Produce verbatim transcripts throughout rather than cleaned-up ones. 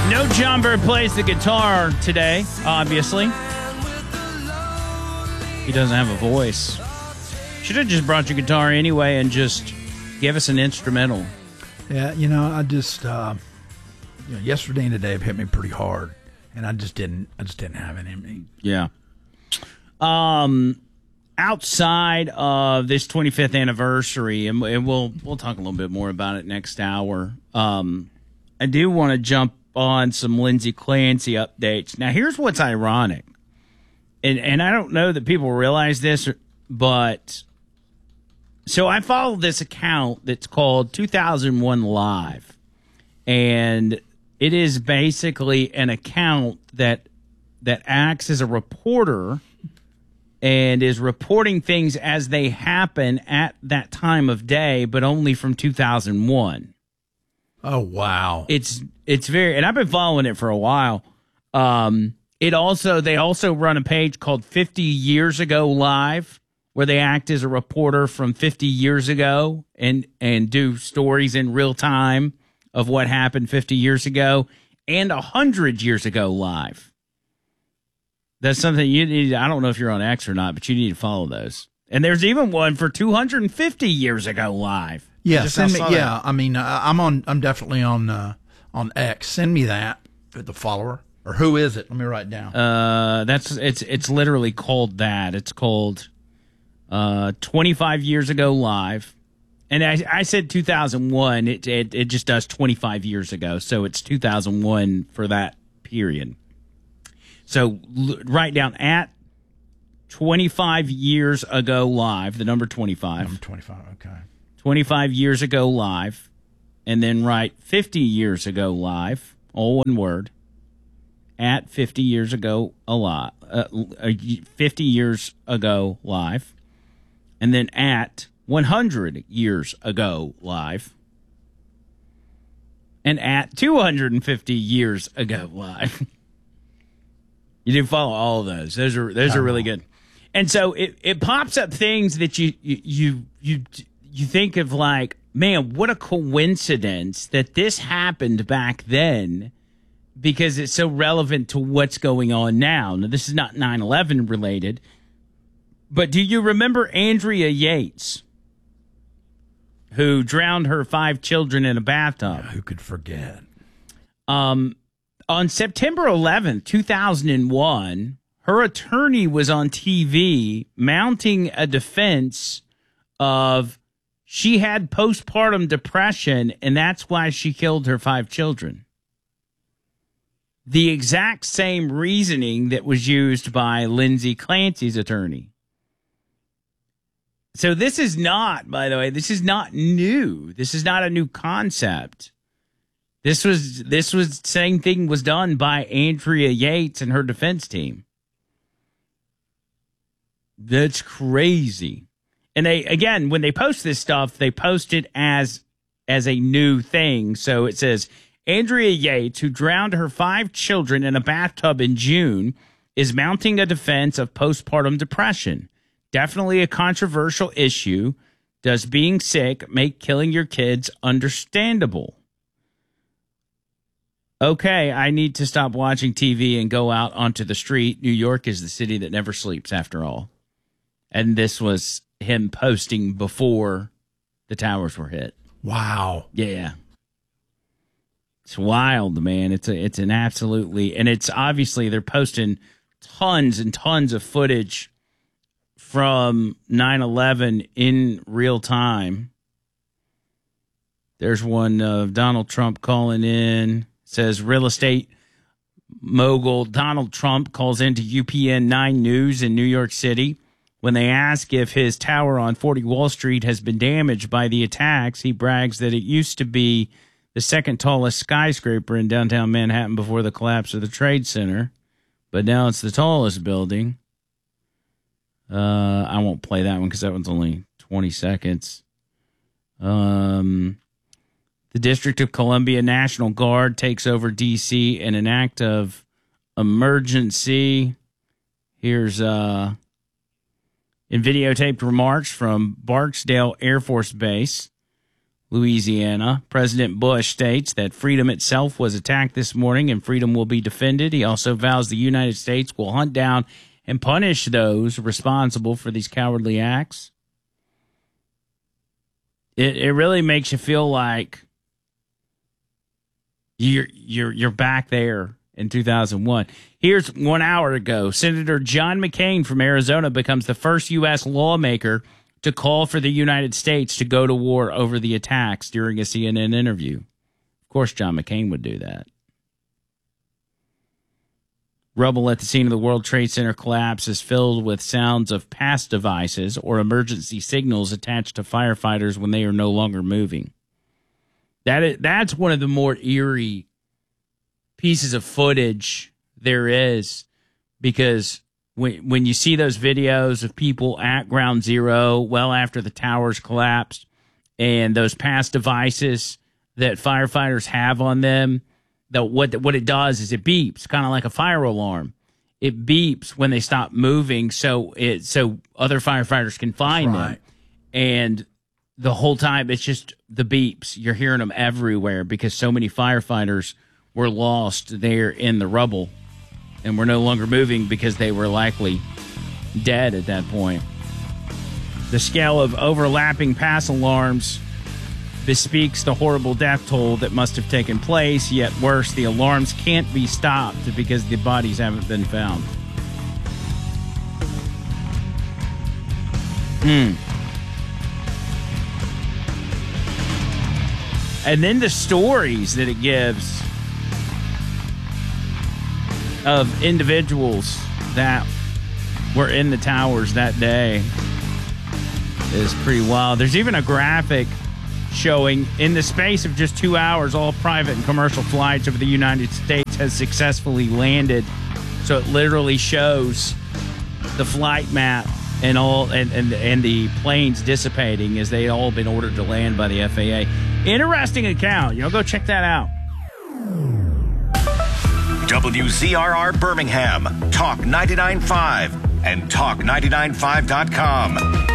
No John Bird plays the guitar today, obviously. He doesn't have a voice. Should have just brought your guitar anyway and just give us an instrumental. Yeah, you know, I just, uh, you know, yesterday and today have hit me pretty hard, and I just didn't, I just didn't have it in me. Yeah. Um, outside of this twenty-fifth anniversary, and, and we'll we'll talk a little bit more about it next hour. Um, I do want to jump on some Lindsay Clancy updates. Now, here's what's ironic, and and I don't know that people realize this, but so I follow this account that's called two thousand one Live, and it is basically an account that that acts as a reporter and is reporting things as they happen at that time of day, but only from two thousand one. Oh, wow. It's it's very, and I've been following it for a while. Um, it also, they also run a page called fifty Years Ago Live, where they act as a reporter from fifty years ago and, and do stories in real time of what happened fifty years ago, and one hundred years ago live. That's something you need. I don't know if you're on X or not, but you need to follow those. And there's even one for two hundred fifty years ago live. Yeah, Just send me. saw Yeah, that. I mean, uh, I'm on. I'm definitely on uh, on X. Send me that with the follower, or who is it? Let me write it down. Uh, that's it's it's literally called that. It's called uh twenty-five years ago live, and I I said two thousand one. It it it just does twenty-five years ago, so it's two thousand one for that period. So l- write down at twenty-five years ago live, the number twenty-five. Number twenty-five. Okay. twenty-five years ago live, and then write fifty years ago live, all one word, at fifty years ago alive, uh, fifty years ago live, and then at one hundred years ago live, and at two hundred fifty years ago live. You did follow all of those. Those are those are really good. And so it, it pops up things that you you you you you think of like, man, what a coincidence that this happened back then, because it's so relevant to what's going on now. Now, this is not nine eleven related, but do you remember Andrea Yates, who drowned her five children in a bathtub? Yeah, who could forget? Um, on September eleventh, two thousand one, her attorney was on T V mounting a defense of she had postpartum depression, and that's why she killed her five children. The exact same reasoning that was used by Lindsay Clancy's attorney. So this is not, by the way, this is not new. This is not a new concept. This was this was same thing was done by Andrea Yates and her defense team. That's crazy. And they, again, when they post this stuff, they post it as as a new thing. So it says, Andrea Yates, who drowned her five children in a bathtub in June, is mounting a defense of postpartum depression. Definitely a controversial issue. Does being sick make killing your kids understandable? Okay, I need to stop watching T V and go out onto the street. New York is the city that never sleeps, after all. And this was him posting before the towers were hit. Wow. Yeah. It's wild, man. It's a, it's an absolutely, and it's obviously they're posting tons and tons of footage from nine eleven in real time. There's one of Donald Trump calling in. Says real estate mogul Donald Trump calls into U P N nine News in New York City. When they ask if his tower on forty Wall Street has been damaged by the attacks, he brags that it used to be the second tallest skyscraper in downtown Manhattan before the collapse of the Trade Center, but now it's the tallest building. Uh, I won't play that one because that one's only twenty seconds. Um... The District of Columbia National Guard takes over D C in an act of emergency. Here's uh, in videotaped remarks from Barksdale Air Force Base. Louisiana. President Bush states that freedom itself was attacked this morning and freedom will be defended. He also vows the United States will hunt down and punish those responsible for these cowardly acts. It it really makes you feel like you're you're you're back there in two thousand one. Here's one hour ago, Senator John McCain from Arizona becomes the first U S lawmaker to call for the United States to go to war over the attacks during a C N N interview. Of course, John McCain would do that. Rubble at the scene of the World Trade Center collapse is filled with sounds of pass devices or emergency signals attached to firefighters when they are no longer moving. That is, that's one of the more eerie pieces of footage there is, because when when you see those videos of people at Ground Zero well after the towers collapsed, and those pass devices that firefighters have on them, that what what it does is it beeps, kind of like a fire alarm. It beeps when they stop moving, so it so other firefighters can find That's right. them. And the whole time it's just the beeps. You're hearing them everywhere because so many firefighters were lost there in the rubble and were no longer moving because they were likely dead at that point. The scale of overlapping pass alarms bespeaks the horrible death toll that must have taken place, yet worse, the alarms can't be stopped because the bodies haven't been found. Hmm. And then the stories that it gives of individuals that were in the towers that day is pretty wild. There's even a graphic showing in the space of just two hours, all private and commercial flights over the United States has successfully landed. So it literally shows the flight map and all and, and, and the planes dissipating as they all been ordered to land by the F A A. Interesting account. You know, go check that out. W Z R R Birmingham, Talk ninety-nine point five and talk ninety-nine point five dot com.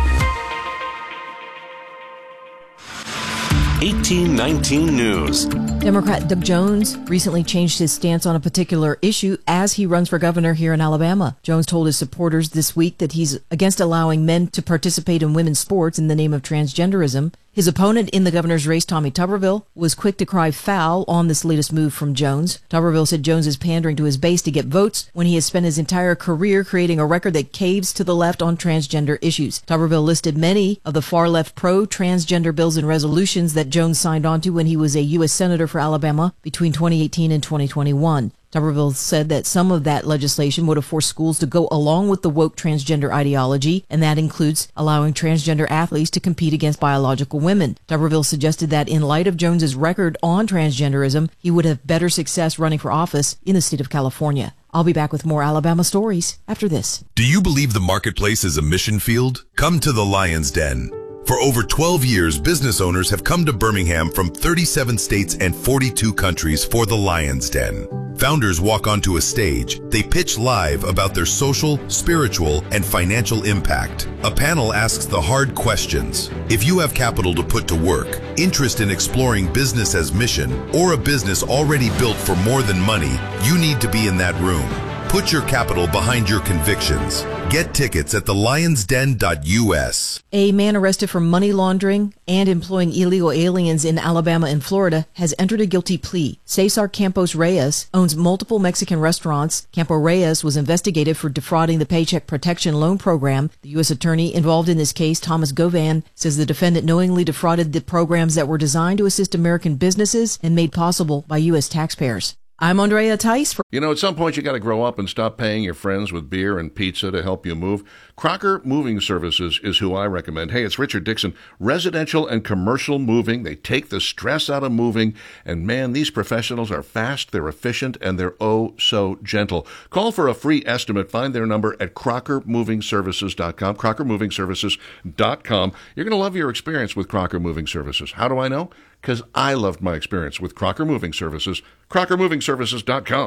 eighteen nineteen News. Democrat Doug Jones recently changed his stance on a particular issue as he runs for governor here in Alabama. Jones told his supporters this week that he's against allowing men to participate in women's sports in the name of transgenderism. His opponent in the governor's race, Tommy Tuberville, was quick to cry foul on this latest move from Jones. Tuberville said Jones is pandering to his base to get votes when he has spent his entire career creating a record that caves to the left on transgender issues. Tuberville listed many of the far-left pro-transgender bills and resolutions that Jones signed onto when he was a U S Senator for Alabama between twenty eighteen and twenty twenty-one. Tuberville said that some of that legislation would have forced schools to go along with the woke transgender ideology, and that includes allowing transgender athletes to compete against biological women. Tuberville suggested that in light of Jones's record on transgenderism, he would have better success running for office in the state of California. I'll be back with more Alabama stories after this. Do you believe the marketplace is a mission field? Come to the Lion's Den. For over twelve years, business owners have come to Birmingham from thirty-seven states and forty-two countries for the Lion's Den. Founders walk onto a stage. They pitch live about their social, spiritual, and financial impact. A panel asks the hard questions. If you have capital to put to work, interest in exploring business as mission, or a business already built for more than money, you need to be in that room. Put your capital behind your convictions. Get tickets at the lions den dot U S. A man arrested for money laundering and employing illegal aliens in Alabama and Florida has entered a guilty plea. Cesar Campos Reyes owns multiple Mexican restaurants. Campo Reyes was investigated for defrauding the Paycheck Protection Loan Program. The U S attorney involved in this case, Thomas Govan, says the defendant knowingly defrauded the programs that were designed to assist American businesses and made possible by U S taxpayers. I'm Andrea Tice. For- you know, at some point you got to grow up and stop paying your friends with beer and pizza to help you move. Crocker Moving Services is who I recommend. Hey, it's Richard Dixon. Residential and commercial moving. They take the stress out of moving. And man, these professionals are fast, they're efficient, and they're oh so gentle. Call for a free estimate. Find their number at crocker moving services dot com. crocker moving services dot com. You're going to love your experience with Crocker Moving Services. How do I know? Because I loved my experience with Crocker Moving Services. crocker moving services dot com.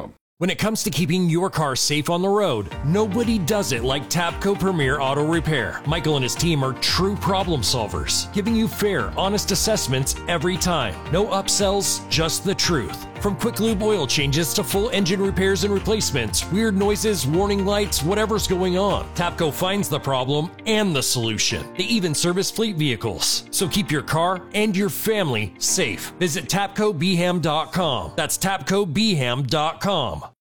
When it comes to keeping your car safe on the road, nobody does it like Tapco Premier Auto Repair. Michael and his team are true problem solvers, giving you fair, honest assessments every time. No upsells, just the truth. From quick lube oil changes to full engine repairs and replacements, weird noises, warning lights, whatever's going on, Tapco finds the problem and the solution. They even service fleet vehicles. So keep your car and your family safe. Visit tapco b ham dot com. That's tapco b ham dot com.